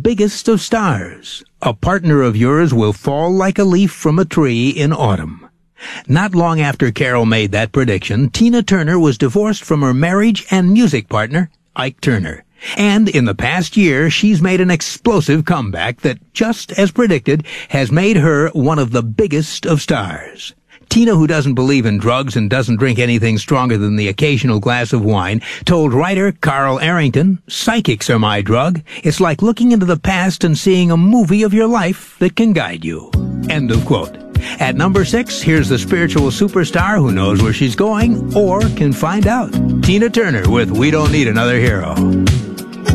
biggest of stars. A partner of yours will fall like a leaf from a tree in autumn. Not long after Carol made that prediction, Tina Turner was divorced from her marriage and music partner, Ike Turner. And in the past year, she's made an explosive comeback that, just as predicted, has made her one of the biggest of stars. Tina, who doesn't believe in drugs and doesn't drink anything stronger than the occasional glass of wine, told writer Carl Arrington, "Psychics are my drug. It's like looking into the past and seeing a movie of your life that can guide you." End of quote. At number 6, here's the spiritual superstar who knows where she's going or can find out. Tina Turner with We Don't Need Another Hero.